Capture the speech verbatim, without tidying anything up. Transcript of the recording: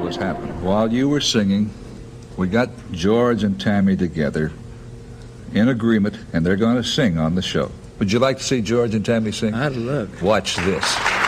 was happening. While you were singing, we got George and Tammy together in agreement, and they're going to sing on the show. Would you like to see George and Tammy sing? I'd love it. Watch this.